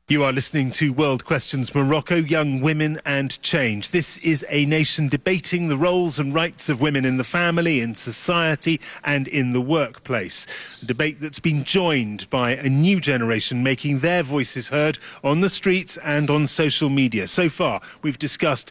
You are listening to World Questions Morocco, Young Women and Change. This is a nation debating the roles and rights of women in the family, in society and in the workplace. A debate that's been joined by a new generation making their voices heard on the streets and on social media. So far, we've discussed